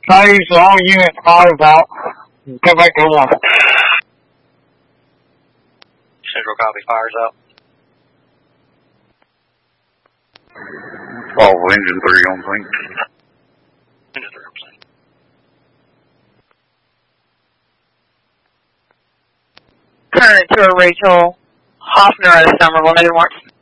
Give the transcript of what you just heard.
Phase all units fires out. Go back to 1. Central copy, fires out. Follow engine 3 on sync. Engine 3 on sync. Current to Rachel Hoffner at Summerville, Nathan Marks.